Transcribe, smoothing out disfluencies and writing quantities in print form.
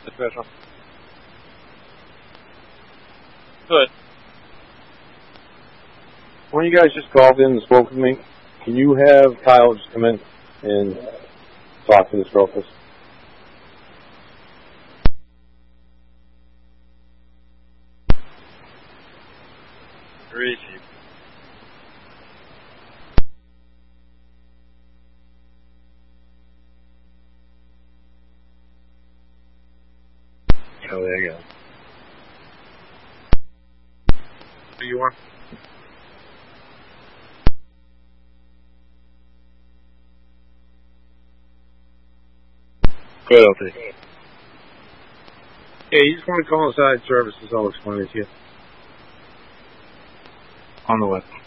Special. Good. When you guys just called in and spoke with me, can you have Kyle just come in and talk to this girl, please? Where is she? Oh, there you go. Who you want? Go ahead, I'll take it. Yeah, you just want to call inside services. I'll explain it to you. On the way.